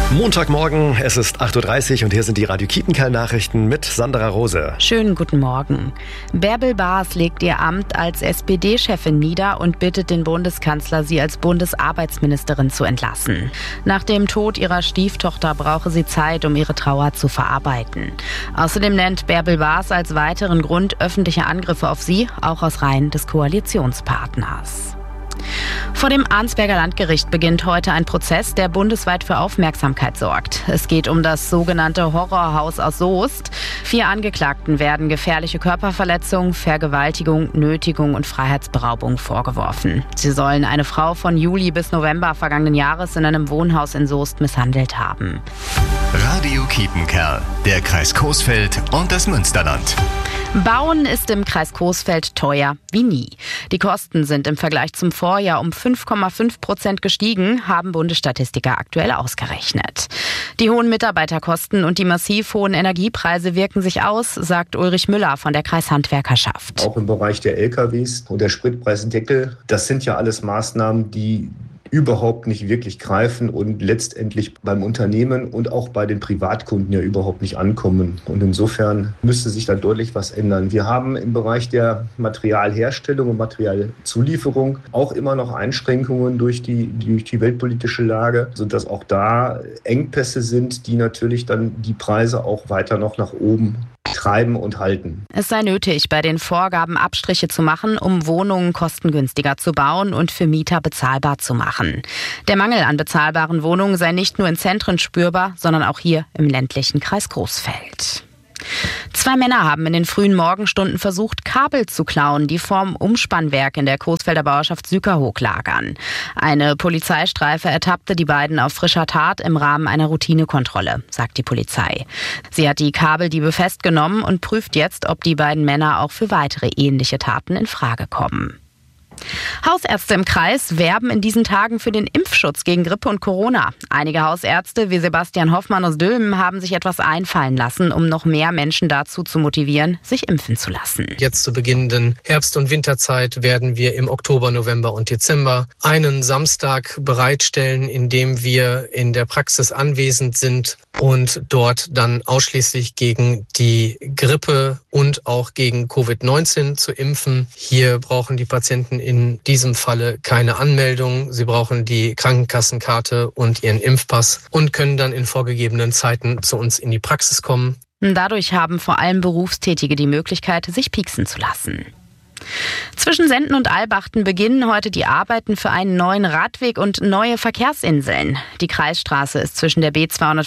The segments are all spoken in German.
Montagmorgen, es ist 8.30 Uhr und hier sind die Radio Kiepenkerl-Nachrichten mit Sandra Rose. Schönen guten Morgen. Bärbel Baas legt ihr Amt als SPD-Chefin nieder und bittet den Bundeskanzler, sie als Bundesarbeitsministerin zu entlassen. Nach dem Tod ihrer Stieftochter brauche sie Zeit, um ihre Trauer zu verarbeiten. Außerdem nennt Bärbel Baas als weiteren Grund öffentliche Angriffe auf sie, auch aus Reihen des Koalitionspartners. Vor dem Arnsberger Landgericht beginnt heute ein Prozess, der bundesweit für Aufmerksamkeit sorgt. Es geht um das sogenannte Horrorhaus aus Soest. 4 Angeklagten werden gefährliche Körperverletzung, Vergewaltigung, Nötigung und Freiheitsberaubung vorgeworfen. Sie sollen eine Frau von Juli bis November vergangenen Jahres in einem Wohnhaus in Soest misshandelt haben. Radio Kiepenkerl, der Kreis Coesfeld und das Münsterland. Bauen ist im Kreis Coesfeld teuer wie nie. Die Kosten sind im Vergleich zum Vorjahr um 5,5% gestiegen, haben Bundesstatistiker aktuell ausgerechnet. Die hohen Mitarbeiterkosten und die massiv hohen Energiepreise wirken sich aus, sagt Ulrich Müller von der Kreishandwerkerschaft. Auch im Bereich der LKWs und der Spritpreisdeckel, das sind ja alles Maßnahmen, die überhaupt nicht wirklich greifen und letztendlich beim Unternehmen und auch bei den Privatkunden ja überhaupt nicht ankommen. Und insofern müsste sich da deutlich was ändern. Wir haben im Bereich der Materialherstellung und Materialzulieferung auch immer noch Einschränkungen durch die weltpolitische Lage, sodass auch da Engpässe sind, die natürlich dann die Preise auch weiter noch nach oben treiben und halten. Es sei nötig, bei den Vorgaben Abstriche zu machen, um Wohnungen kostengünstiger zu bauen und für Mieter bezahlbar zu machen. Der Mangel an bezahlbaren Wohnungen sei nicht nur in Zentren spürbar, sondern auch hier im ländlichen Kreis Coesfeld. 2 Männer haben in den frühen Morgenstunden versucht, Kabel zu klauen, die vorm Umspannwerk in der Coesfelder Bauerschaft Sükerhoog lagern. Eine Polizeistreife ertappte die beiden auf frischer Tat im Rahmen einer Routinekontrolle, sagt die Polizei. Sie hat die Kabeldiebe festgenommen und prüft jetzt, ob die beiden Männer auch für weitere ähnliche Taten in Frage kommen. Hausärzte im Kreis werben in diesen Tagen für den Impfschutz gegen Grippe und Corona. Einige Hausärzte wie Sebastian Hoffmann aus Dülmen haben sich etwas einfallen lassen, um noch mehr Menschen dazu zu motivieren, sich impfen zu lassen. Jetzt zu beginnenden Herbst- und Winterzeit werden wir im Oktober, November und Dezember einen Samstag bereitstellen, in dem wir in der Praxis anwesend sind und dort dann ausschließlich gegen die Grippe und auch gegen Covid-19 zu impfen. Hier brauchen die Patienten in diesem Falle keine Anmeldung. Sie brauchen die Krankenkassenkarte und ihren Impfpass und können dann in vorgegebenen Zeiten zu uns in die Praxis kommen. Dadurch haben vor allem Berufstätige die Möglichkeit, sich pieksen zu lassen. Zwischen Senden und Albachten beginnen heute die Arbeiten für einen neuen Radweg und neue Verkehrsinseln. Die Kreisstraße ist zwischen der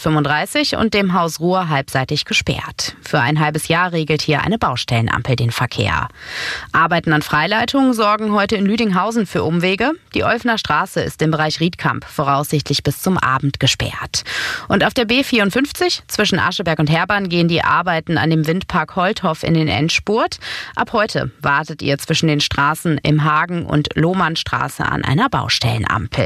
B235 und dem Haus Ruhr halbseitig gesperrt. Für ein halbes Jahr regelt hier eine Baustellenampel den Verkehr. Arbeiten an Freileitungen sorgen heute in Lüdinghausen für Umwege. Die Olfener Straße ist im Bereich Riedkamp voraussichtlich bis zum Abend gesperrt. Und auf der B54 zwischen Ascheberg und Herbann gehen die Arbeiten an dem Windpark Holthoff in den Endspurt. Ab heute wartet ihr zwischen den Straßen im Hagen und Lohmannstraße an einer Baustellenampel.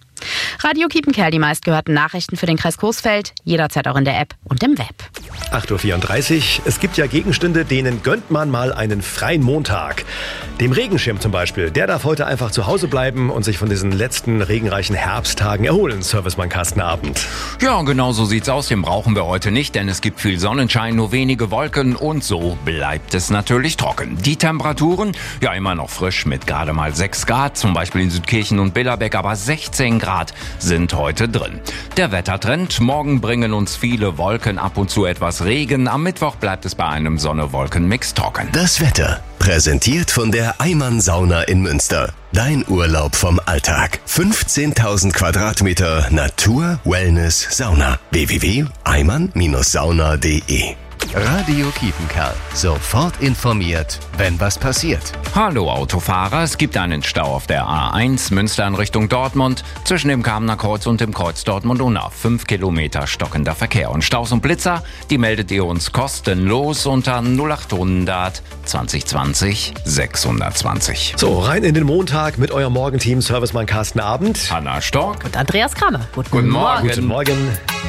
Radio Kiepenkerl, die meistgehörten Nachrichten für den Kreis Coesfeld, jederzeit auch in der App und im Web. 8.34 Uhr. Es gibt ja Gegenstände, denen gönnt man mal einen freien Montag. Dem Regenschirm zum Beispiel, der darf heute einfach zu Hause bleiben und sich von diesen letzten regenreichen Herbsttagen erholen, Servicemann Carsten Abend. Ja, genau so sieht's aus. Den brauchen wir heute nicht, denn es gibt viel Sonnenschein, nur wenige Wolken und so bleibt es natürlich trocken. Die Temperaturen, ja immer noch frisch mit gerade mal 6 Grad, zum Beispiel in Südkirchen und Billerbeck, aber 16 Grad sind heute drin. Der Wettertrend, morgen bringen uns viele Wolken, ab und zu etwas Regen. Am Mittwoch bleibt es bei einem Sonne-Wolken-Mix trocken. Das Wetter, präsentiert von der Eimann Sauna in Münster. Dein Urlaub vom Alltag. 15.000 Quadratmeter Natur, Wellness, Sauna. www.eimann-sauna.de. Radio Kiepenkerl. Sofort informiert, wenn was passiert. Hallo Autofahrer, es gibt einen Stau auf der A1 Münster in Richtung Dortmund zwischen dem Kamener Kreuz und dem Kreuz Dortmund-Unna. 5 Kilometer stockender Verkehr. Und Staus und Blitzer, die meldet ihr uns kostenlos unter 0800 2020 620. So, rein in den Montag mit eurem Morgenteam Servicemann Carsten Abend. Hanna Stork Und Andreas Kramer. Guten Morgen. Guten Morgen.